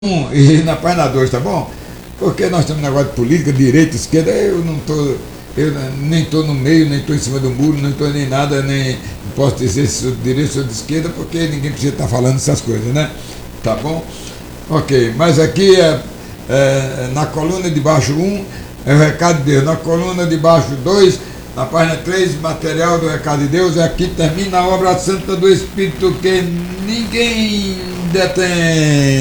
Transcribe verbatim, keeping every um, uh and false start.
um e na página dois, tá bom? Porque nós temos um negócio de política, direita, esquerda, eu não estou, eu nem estou no meio, nem estou em cima do muro, não estou nem nada, nem posso dizer se sou de direita ou de esquerda, porque ninguém precisa estar falando essas coisas, né? Tá bom? Ok, mas aqui é, é na coluna de baixo um é o recado de Deus, na coluna de baixo dois, na página três, material do recado de Deus, aqui termina a obra santa do Espírito que ninguém detém.